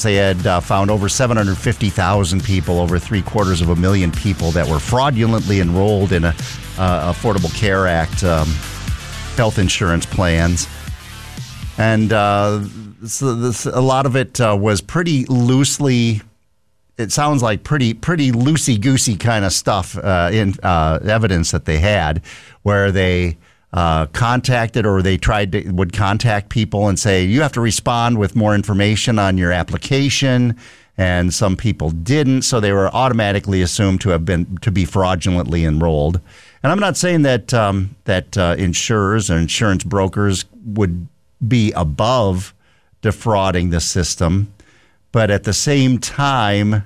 accounts, they had found over 750,000 people, over 750,000 people that were fraudulently enrolled in Affordable Care Act health insurance plans. And a lot of it was pretty loosely, it sounds like pretty loosey-goosey kind of stuff in evidence that they had, where they contacted, or they would contact people and say, you have to respond with more information on your application, and some people didn't, so they were automatically assumed to be fraudulently enrolled. And I'm not saying that insurers or insurance brokers would be above defrauding the system, but at the same time,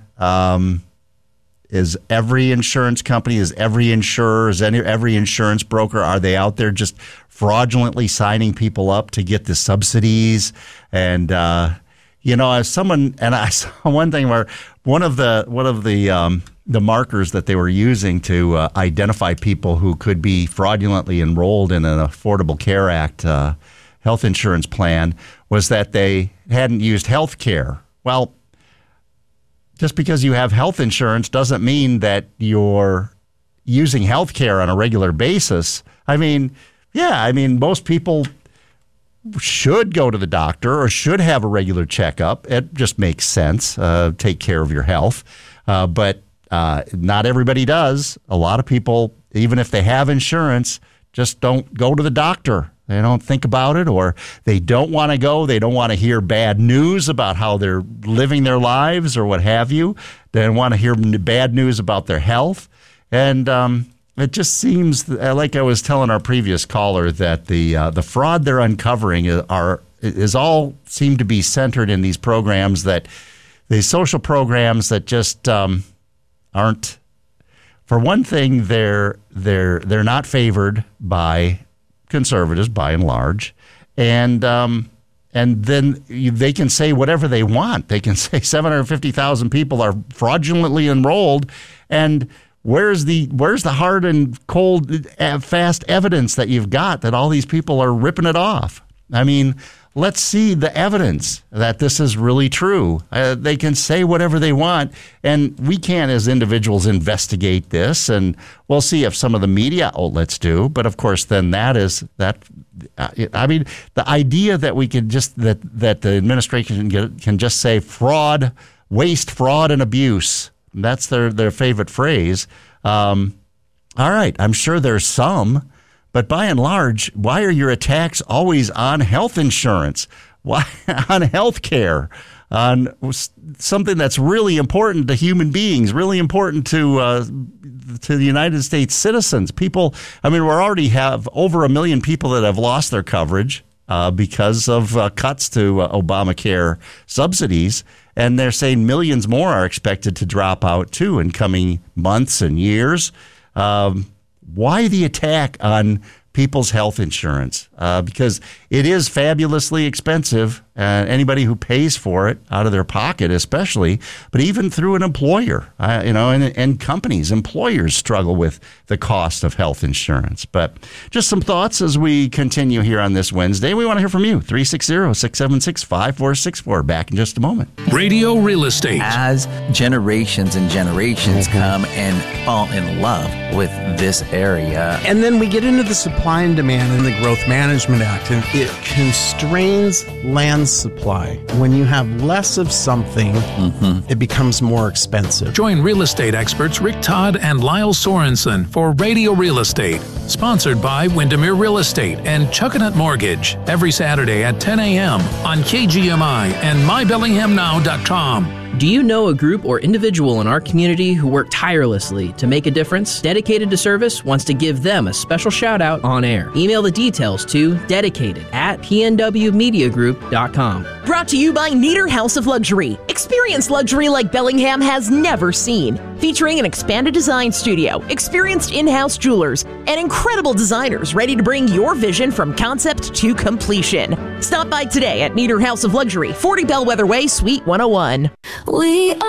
is every insurance company, is every insurer, is every insurance broker, are they out there just fraudulently signing people up to get the subsidies? And as someone, and I saw one thing where one of the markers that they were using to identify people who could be fraudulently enrolled in an Affordable Care Act health insurance plan was that they hadn't used health care. Well, just because you have health insurance doesn't mean that you're using health care on a regular basis. I mean, most people should go to the doctor or should have a regular checkup. It just makes sense. Take care of your health. But not everybody does. A lot of people, even if they have insurance, just don't go to the doctor. They don't think about it, or they don't want to go. They don't want to hear bad news about how they're living their lives or what have you. They don't want to hear bad news about their health. And it just seems, like I was telling our previous caller, that the fraud they're uncovering is all seem to be centered in these programs, that these social programs that just aren't. For one thing, they're not favored by conservatives by and large, and then they can say whatever they want. They can say 750,000 people are fraudulently enrolled, and where's the hard and cold, fast evidence that you've got that all these people are ripping it off? I mean, let's see the evidence that this is really true. They can say whatever they want, and we can't as individuals investigate this, and we'll see if some of the media outlets do. But of course, then the idea that we can just, that the administration can just say fraud, waste, fraud, and abuse, that's their favorite phrase. All right, I'm sure there's some. But by and large, why are your attacks always on health insurance? Why on health care? On something that's really important to human beings, really important to the United States citizens. People, we already have over 1 million people that have lost their coverage because of cuts to Obamacare subsidies. And they're saying millions more are expected to drop out, too, in coming months and years. Why the attack on people's health insurance? Because it is fabulously expensive. Anybody who pays for it out of their pocket, especially, but even through an employer, and companies, employers struggle with the cost of health insurance. But just some thoughts as we continue here on this Wednesday. We want to hear from you. 360-676-5464. Back in just a moment. Radio Real Estate. As generations and generations come and fall in love with this area. And then we get into the supply and demand in the Growth Management Act, and it constrains land supply. When you have less of something, it becomes more expensive. Join real estate experts Rick Todd and Lyle Sorensen for Radio Real Estate, sponsored by Windermere Real Estate and Chuckanut Mortgage, every Saturday at 10 a.m. on KGMI and MyBellinghamNow.com. Do you know a group or individual in our community who work tirelessly to make a difference? Dedicated to Service wants to give them a special shout out on air. Email the details to dedicated@pnwmediagroup.com. Brought to you by Nieder House of Luxury. Experience luxury like Bellingham has never seen. Featuring an expanded design studio, experienced in-house jewelers, and incredible designers ready to bring your vision from concept to completion. Stop by today at Nieder House of Luxury, 40 Bellwether Way, Suite 101.